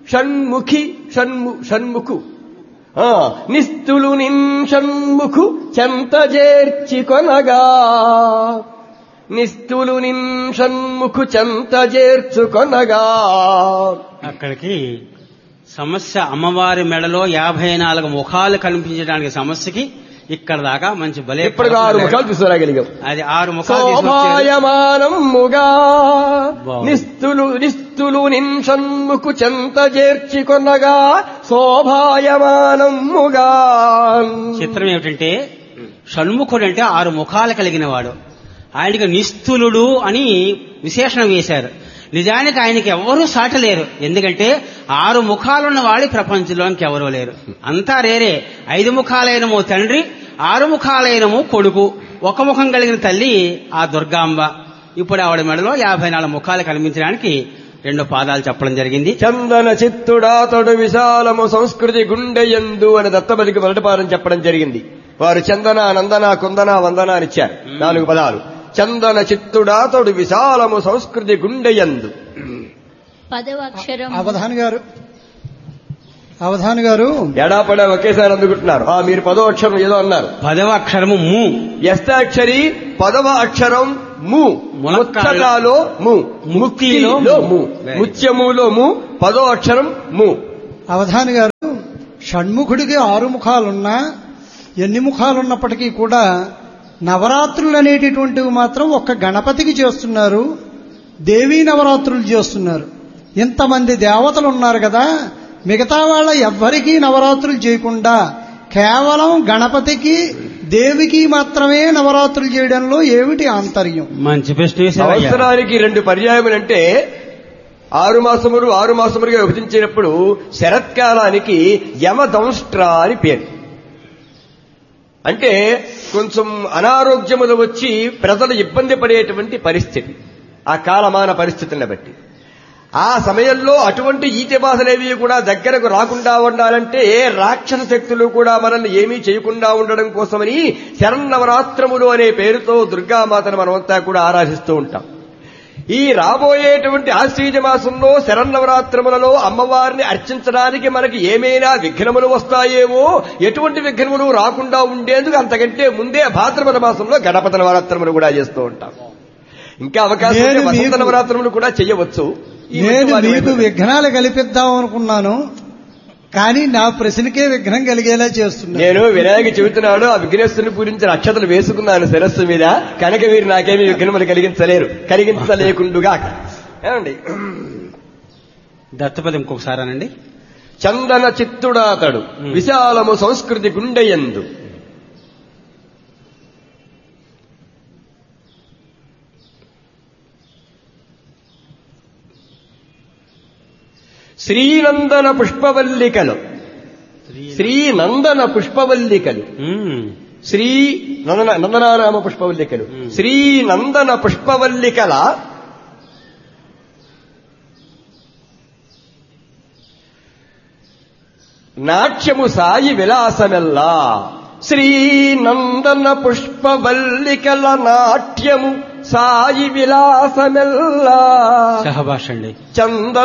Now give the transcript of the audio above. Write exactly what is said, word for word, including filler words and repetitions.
షణ్ముఖి షణ్ము షణ్ముఖు నిస్తులు నిన్ షణ్ముఖు చెంత చేర్చి కొనగా నిస్తులు నిన్ షణ్ముఖు చెంత చేర్చుకొనగా. అక్కడికి సమస్య అమ్మవారి మెడలో యాభై నాలుగు ముఖాలు కనిపించడానికి సమస్యకి ఇక్కడ దాకా మంచి బలే ఇప్పుడు ఆరు ముఖాలు తీసుకురాగలిగాం. అది ఆరు ముఖాలు శోభాయమానముగా నిస్తులు నిస్తులు నిన్ షణ్ముఖు చెంత చేర్చి కొనగా శోభాయమానముగా. చిత్రం ఏమిటంటే షణ్ముఖుడు అంటే ఆరు ముఖాలు కలిగిన వాడు. ఆయనకి నిస్తులుడు అని విశేషణం వేశారు. నిజానికి ఆయనకి ఎవరూ సాటలేరు. ఎందుకంటే ఆరు ముఖాలున్న వాడి ప్రపంచంలోనికి ఎవరూ లేరు. అంతా రేరే. ఐదు ముఖాలైనమో తండ్రి, ఆరు ముఖాలైనమో కొడుకు, ఒక ముఖం కలిగిన తల్లి ఆ దుర్గాంబ. ఇప్పుడు ఆవిడ మెడలో యాభై నాలుగు ముఖాలు కనిపించడానికి రెండు పాదాలు చెప్పడం జరిగింది. చందన చిత్తుడాతడు విశాలము సంస్కృతి గుండెయందు అని దత్తబలికి మొదటిపాదం చెప్పడం జరిగింది. వారు చందన నందన కుందన వందన అనిచ్చారు. నాలుగు పదాలు. చందన చిత్తుడాతడు విశాలము సంస్కృతి గుండెయందు. అవధాని గారు అవధాని గారు ఎడాపడా ఒకేసారి అందుకుంటున్నారు. మీరు పదో అక్షరం ఏదో అన్నారు. పదవ అక్షరము ము. యస్తాక్షరి పదవ అక్షరం ము. ముచ్చటాలో ము, ముక్తిలో ము, ముత్యములో ము, పదో అక్షరం ము. అవధాని గారు, షణ్ముఖుడికి ఆరు ముఖాలున్నా ఎన్ని ముఖాలున్నప్పటికీ కూడా నవరాత్రులు అనేటటువంటివి మాత్రం ఒక్క గణపతికి చేస్తున్నారు, దేవీ నవరాత్రులు చేస్తున్నారు. ఇంతమంది దేవతలు ఉన్నారు కదా, మిగతా వాళ్ళ ఎవ్వరికీ నవరాత్రులు చేయకుండా కేవలం గణపతికి దేవికి మాత్రమే నవరాత్రులు చేయడంలో ఏమిటి ఆంతర్యం? మంచి ప్రశ్న. సంవత్సరానికి రెండు పర్యాయములంటే ఆరు మాసములు ఆరు మాసములుగా విభజించినప్పుడు శరత్కాలానికి యమదంష్ట్ర అని పేరు. అంటే కొంచెం అనారోగ్యములు వచ్చి ప్రజలు ఇబ్బంది పడేటువంటి పరిస్థితి, ఆ కాలమాన పరిస్థితులను బట్టి. ఆ సమయంలో అటువంటి ఈతి బాధలేవి కూడా దగ్గరకు రాకుండా ఉండాలంటే రాక్షస శక్తులు కూడా మనల్ని ఏమీ చేయకుండా ఉండడం కోసమని శరన్నవరాత్రములు అనే పేరుతో దుర్గామాతను మనమంతా కూడా ఆరాధిస్తూ ఉంటాం. ఈ రాబోయేటువంటి ఆశ్వీజ మాసంలో శరన్నవరాత్రములలో అమ్మవారిని అర్చించడానికి మనకి ఏమైనా విఘ్నములు వస్తాయేమో, ఎటువంటి విఘ్నములు రాకుండా ఉండేందుకు అంతకంటే ముందే భాద్రపద మాసంలో గణపతి నవరాత్రములు కూడా చేస్తూ ఉంటాం. ఇంకా అవకాశం వసంత నవరాత్రములు కూడా చేయవచ్చు. నేను మీకు విఘ్నాలు కల్పిద్దాం అనుకున్నాను, కానీ నా ప్రశ్నకే విఘ్నం కలిగేలా చేస్తున్నాను. నేను వినాయక చెబుతున్నాడు, ఆ విఘ్నేశ్వరుని పూజించిన అక్షతలు వేసుకున్నాను శిరస్సు మీద, కనుక మీరు నాకేమీ విఘ్నములు కలిగించలేరు, కలిగించలేకుండుగా. ఏమండి దత్తపది ఇంకొకసారి అనండి. చందన చిత్తుడాతడు విశాలము సంస్కృతి గుండెయందు. శ్రీనందన పుష్పవల్లికలు, శ్రీనందన పుష్పవల్లికలు, శ్రీ నందన నందనారామ పుష్పవల్లికలు, శ్రీనందన పుష్పవల్లికల నాట్యము సాయి విలాసమెల్లా. శ్రీనందన పుష్పవల్లికల నాట్యము సాయి విలాసమెల్లా. సహభాష అండి. చంద